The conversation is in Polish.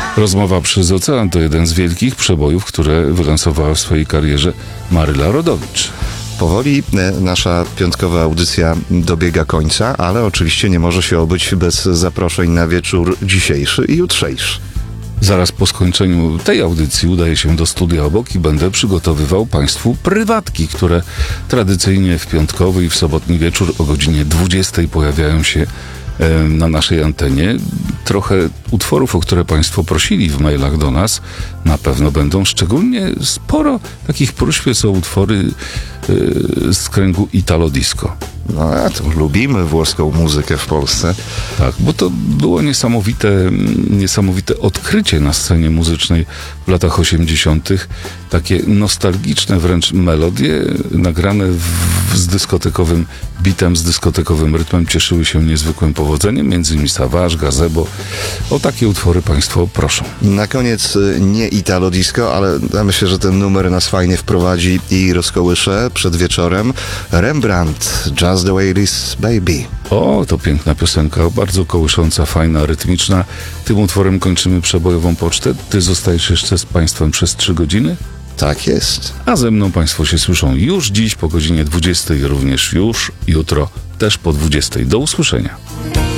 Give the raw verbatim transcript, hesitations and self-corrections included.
Rozmowa przez ocean to jeden z wielkich przebojów, które wylansowała w swojej karierze Maryla Rodowicz. Powoli nasza piątkowa audycja dobiega końca, ale oczywiście nie może się obyć bez zaproszeń na wieczór dzisiejszy i jutrzejszy. Zaraz po skończeniu tej audycji udaję się do studia obok i będę przygotowywał Państwu prywatki, które tradycyjnie w piątkowy i w sobotni wieczór o godzinie dwudziestej pojawiają się na naszej antenie. Trochę utworów, o które Państwo prosili w mailach do nas, na pewno będą. Szczególnie sporo takich próśb są utwory yy, z kręgu Italo Disco. No, a to lubimy włoską muzykę w Polsce. Tak, bo to było niesamowite, niesamowite odkrycie na scenie muzycznej w latach osiemdziesiątych. Takie nostalgiczne wręcz melodie nagrane w, z dyskotekowym bitem, z dyskotekowym rytmem cieszyły się niezwykłym powodzeniem, między innymi Savage, Gazebo. O takie utwory Państwo proszą. Na koniec nie Italo Disco, ale ja myślę, że ten numer nas fajnie wprowadzi i rozkołysze przed wieczorem. Rembrandt, Just the Way It Is, Baby. O, to piękna piosenka, bardzo kołysząca, fajna, rytmiczna. Tym utworem kończymy przebojową pocztę. Ty zostajesz jeszcze z Państwem przez trzy godziny? Tak jest. A ze mną Państwo się słyszą już dziś po godzinie dwudziestej, również już jutro, też po dwudziestej. Do usłyszenia.